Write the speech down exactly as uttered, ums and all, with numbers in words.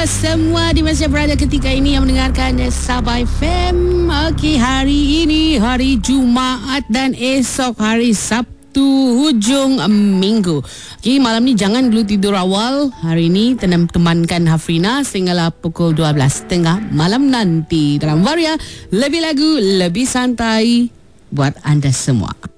anda semua di mana berada ketika ini yang mendengarkan Sabah F M. Okey, hari ini hari Jumaat dan esok hari Sabtu hujung minggu. Okey, malam ni jangan dulu tidur awal. Hari ini tenang temankan Hafrina sehinggalah pukul dua belas tiga puluh malam nanti dalam Varia lebih lagu, lebih santai buat anda semua.